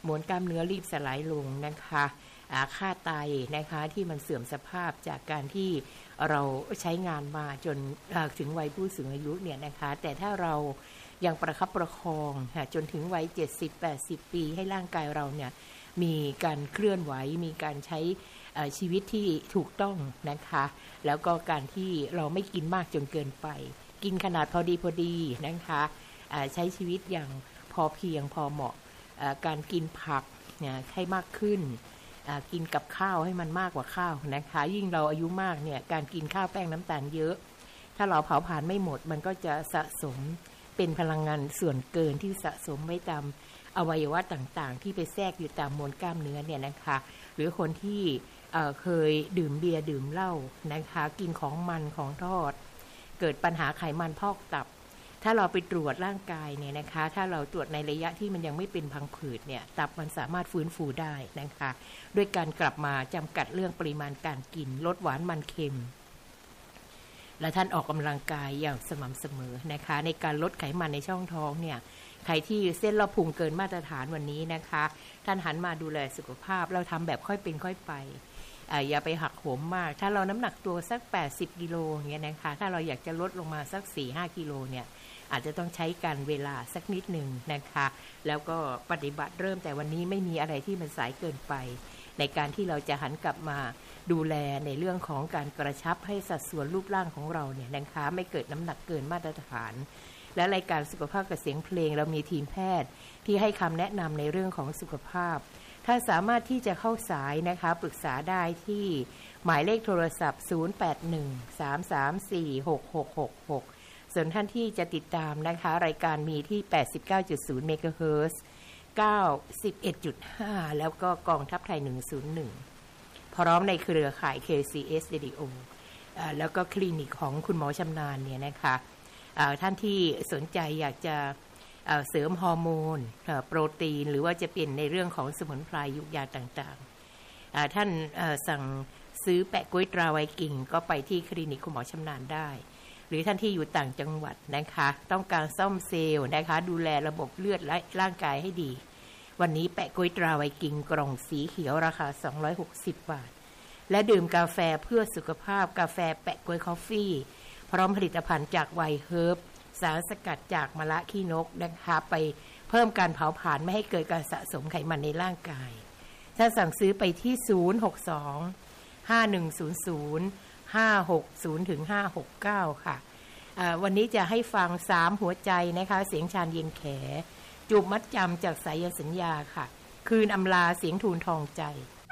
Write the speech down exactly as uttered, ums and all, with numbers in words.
มวลกล้ามเนื้อรีบสลายลงนะคะค่าไตนะคะที่มันเสื่อมสภาพจากการที่เราใช้งานมาจนถึงวัยผู้สูงอายุเนี่ยนะคะแต่ถ้าเรายังประคับประคองจนถึงวัยเจ็ดสิบ แปดสิบปีให้ร่างกายเราเนี่ยมีการเคลื่อนไหวมีการใช้ชีวิตที่ถูกต้องนะคะแล้วก็การที่เราไม่กินมากจนเกินไปกินขนาดพอดีพอดีนะคะใช้ชีวิตอย่างพอเพียงพอเหมาะการกินผักให้มากขึ้นกินกับข้าวให้มันมากกว่าข้าวนะคะยิ่งเราอายุมากเนี่ยการกินข้าวแป้งน้ำตาลเยอะถ้าเราเผาผลาญไม่หมดมันก็จะสะสมเป็นพลังงานส่วนเกินที่สะสมไว้ตามอวัยวะต่างๆที่ไปแทรกอยู่ตามมวลกล้ามเนื้อเนี่ยนะคะหรือคนที่เอ่อเคยดื่มเบียร์ดื่มเหล้านะคะกินของมันของทอดเกิดปัญหาไขมันพอกตับถ้าเราไปตรวจร่างกายเนี่ยนะคะถ้าเราตรวจในระยะที่มันยังไม่เป็นพังผืดเนี่ยตับมันสามารถฟื้นฟูได้นะคะด้วยการกลับมาจำกัดเรื่องปริมาณการกินลดหวานมันเค็มและท่านออกกำลังกายอย่างสม่ำเสมอนะคะในการลดไขมันในช่องท้องเนี่ยใครที่เส้นรอบพุงเกินมาตรฐานวันนี้นะคะท่านหันมาดูแลสุขภาพเราทำแบบค่อยเป็นค่อยไปอ่าอย่าไปหักโหมมากถ้าเราน้ำหนักตัวสักแปดสิบกิโลอย่างเงี้ยนะคะถ้าเราอยากจะลดลงมาสัก สี่ห้า กิโลเนี่ยอาจจะต้องใช้การเวลาสักนิดหนึ่งนะคะแล้วก็ปฏิบัติเริ่มแต่วันนี้ไม่มีอะไรที่มันสายเกินไปในการที่เราจะหันกลับมาดูแลในเรื่องของการกระชับให้สัดส่วนรูปร่างของเราเนี่ยนะคะไม่เกิดน้ำหนักเกินมาตรฐานและรายการสุขภาพกับเสียงเพลงเรามีทีมแพทย์ที่ให้คำแนะนำในเรื่องของสุขภาพถ้าสามารถที่จะเข้าสายนะคะปรึกษาได้ที่หมายเลขโทรศัพท์ศูนย์ แปด หนึ่ง สาม สาม สี่ หก หก หก หกส่วนท่านที่จะติดตามนะคะรายการมีที่ แปดสิบเก้าจุดศูนย์ เมกะเฮิรตซ์ เก้าสิบเอ็ดจุดห้า แล้วก็กองทัพไทยหนึ่งศูนย์หนึ่งพร้อมในเครือข่าย เค ซี เอส Radio อ่าแล้วก็คลินิกของคุณหมอชำนาญเนี่ยนะคะอ่าท่านที่สนใจอยากจะเสริมฮอร์โมนโปรตีนหรือว่าจะเปลี่ยนในเรื่องของสมุนไพรยุกยาต่างๆท่านสั่งซื้อแปะกล้วยตราไวกิ่งก็ไปที่คลินิกคุณหมอชำนาญได้หรือท่านที่อยู่ต่างจังหวัดนะคะต้องการซ่อมเซลล์นะคะดูแลระบบเลือดและร่างกายให้ดีวันนี้แปะกล้วยตราไวกิ่งกล่องสีเขียวราคาสองร้อยหกสิบบาทและดื่มกาแฟเพื่อสุขภาพกาแฟแปะกล้วยคอฟฟี่พร้อมผลิตภัณฑ์จากไวเฮิร์บสารสกัดจากมะระขี้นกนะคะไปเพิ่มการเผาผลาญไม่ให้เกิดการสะสมไขมันในร่างกายถ้าสั่งซื้อไปที่ศูนย์ หก สอง ห้า หนึ่ง ศูนย์ ศูนย์ ห้า หก ศูนย์ ถึง ห้า หก เก้าค่ะวันนี้จะให้ฟังสามหัวใจนะคะเสียงชาญเย็นแขจูบมัดจำจากสายสัญญาค่ะคืนอำลาเสียงทูลทองใจ